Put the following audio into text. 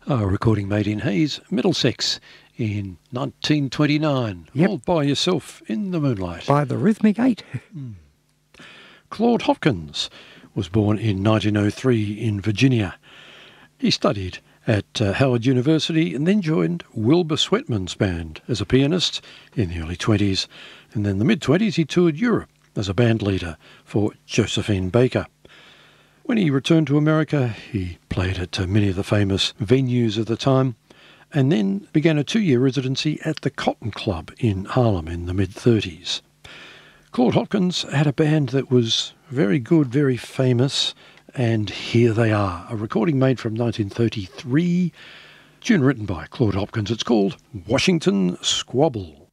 A recording made in Hayes, Middlesex in 1929. Yep. All by yourself in the moonlight. By the Rhythmic Eight. Claude Hopkins was born in 1903 in Virginia. He studied at Howard University and then joined Wilbur Sweatman's band as a pianist in the early 20s. And then the mid-20s he toured Europe as a band leader for Josephine Baker. When he returned to America, he played at many of the famous venues of the time and then began a 2-year residency at the Cotton Club in Harlem in the mid-30s. Claude Hopkins had a band that was very good, very famous, and here they are, a recording made from 1933, tune written by Claude Hopkins. It's called Washington Squabble.